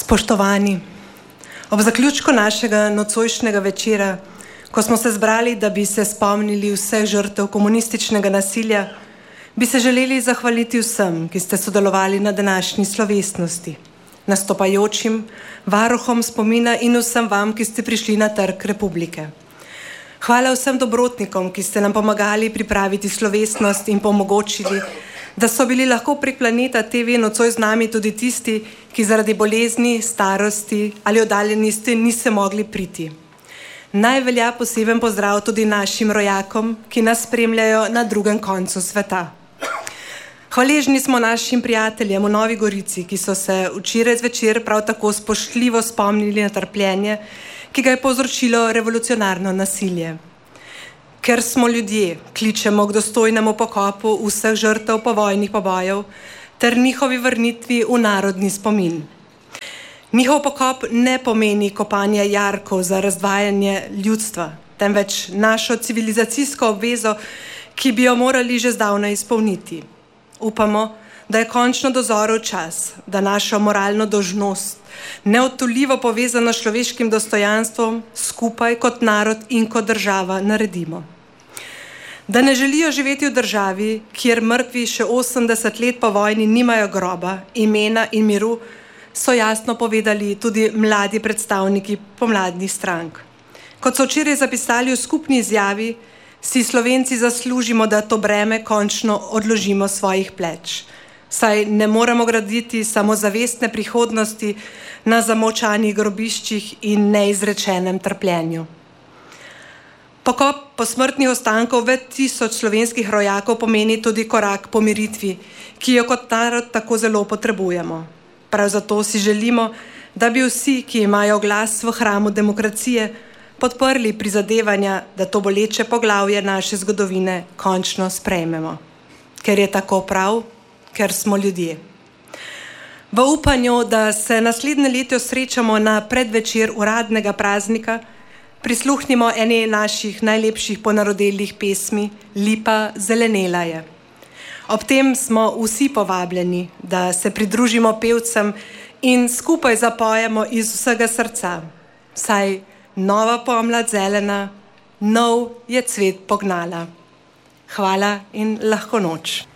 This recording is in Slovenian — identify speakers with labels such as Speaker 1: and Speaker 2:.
Speaker 1: Spoštovani, ob zaključku našega nocojšnjega večera, ko smo se zbrali, da bi se spomnili vseh žrtev komunističnega nasilja, bi se želeli zahvaliti vsem, ki ste sodelovali na današnji slovesnosti, nastopajočim, varuhom spomina in vsem vam, ki ste prišli na Trg Republike. Hvala vsem dobrotnikom, ki ste nam pomagali pripraviti slovesnost in pomogočili, da so bili lahko prek Planeta TV nocoj z nami tudi tisti, ki zaradi bolezni, starosti ali oddaljenosti niso mogli priti. Naj velja poseben pozdrav tudi našim rojakom, ki nas spremljajo na drugem koncu sveta. Hvaležni smo našim prijateljem v Novi Gorici, ki so se včeraj zvečer prav tako spoštljivo spomnili na trpljenje, ki ga je povzročilo revolucionarno nasilje. Ker smo ljudje, kličemo k dostojnemu pokopu vseh žrtev povojnih pobojev ter njihovi vrnitvi v narodni spomin. Njihov pokop ne pomeni kopanje jarkov za razdvajanje ljudstva, temveč našo civilizacijsko obvezo, ki bi jo morali že zdavnaj izpolniti. Upamo, da je končno dozorel čas, da našo moralno dolžnost, neodtujljivo povezano s človeškim dostojanstvom, skupaj kot narod in kot država naredimo. Da ne želijo živeti v državi, kjer mrtvi še 80 let po vojni nimajo groba, imena in miru, so jasno povedali tudi mladi predstavniki pomladnih strank. Kot so včeraj zapisali v skupni izjavi, si Slovenci zaslužimo, da to breme končno odložimo svojih pleč. Saj ne moremo graditi samozavestne prihodnosti na zamolčanih grobiščih in neizrečenem trpljenju. Pokop posmrtnih ostankov več tisoč slovenskih rojakov pomeni tudi korak po pomiritvi, ki jo kot narod tako zelo potrebujemo. Prav zato si želimo, da bi vsi, ki imajo glas v hramu demokracije, podprli prizadevanja, da to boleče poglavje naše zgodovine končno sprejmemo. Ker je tako prav, ker smo ljudje. V upanju, da se naslednje leto srečamo na predvečer uradnega praznika, prisluhnimo eni naših najlepših ponarodelih pesmi Lipa zelenela je. Ob tem smo vsi povabljeni, da se pridružimo pevcem in skupaj zapojemo iz vsega srca. Saj nova pomlad zelena, nov je cvet pognala. Hvala in lahko noč.